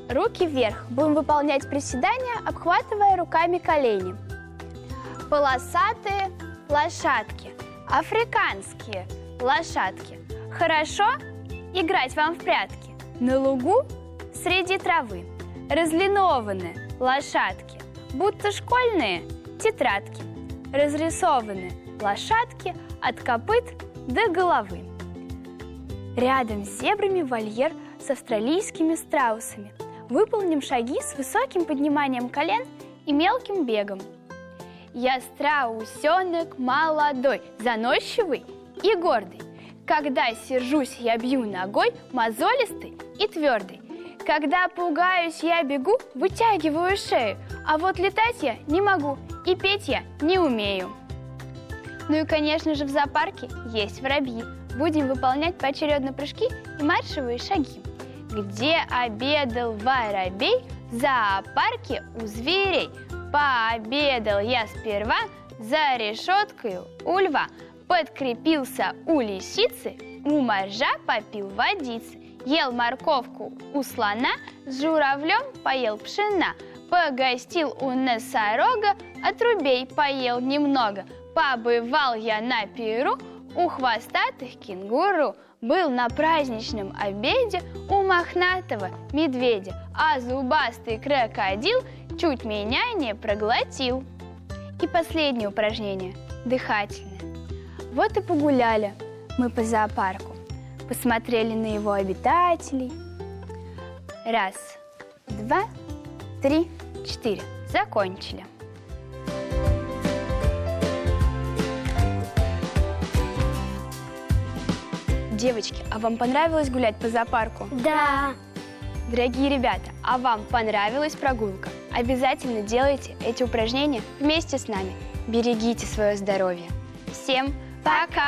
Руки вверх. Будем выполнять приседания, обхватывая руками колени. Полосатые лошадки. Африканские лошадки. Хорошо играть вам в прятки. На лугу среди травы. Разлинованные лошадки, будто школьные тетрадки. Разрисованы лошадки от копыт до головы. Рядом с зебрами вольер с австралийскими страусами. Выполним шаги с высоким подниманием колен и мелким бегом. Я страусенок молодой, заносчивый и гордый. Когда сержусь, я бью ногой, мозолистый и твердый. Когда пугаюсь, я бегу, вытягиваю шею. А вот летать я не могу и петь я не умею. Ну и, конечно же, в зоопарке есть воробьи. Будем выполнять поочередно прыжки и маршевые шаги. Где обедал воробей? В зоопарке у зверей. Пообедал я сперва за решеткой у льва. Подкрепился у лисицы, у моржа попил водицы. Ел морковку у слона, с журавлем поел пшена. Погостил у носорога, отрубей поел немного. Побывал я на пиру у хвостатых кенгуру. Был на праздничном обеде у мохнатого медведя, а зубастый крокодил чуть меня не проглотил. И последнее упражнение – дыхательное. Вот и погуляли мы по зоопарку, посмотрели на его обитателей. Раз, два, три, четыре. Закончили. Девочки, а вам понравилось гулять по зоопарку? Да. Дорогие ребята, а вам понравилась прогулка? Обязательно делайте эти упражнения вместе с нами. Берегите свое здоровье. Всем пока!